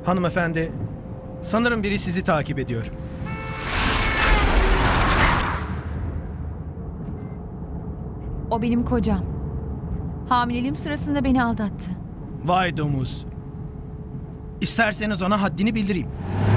Hanımefendi, sanırım biri sizi takip ediyor. O benim kocam. Hamileliğim sırasında beni aldattı. Vay domuz. İsterseniz ona haddini bildireyim.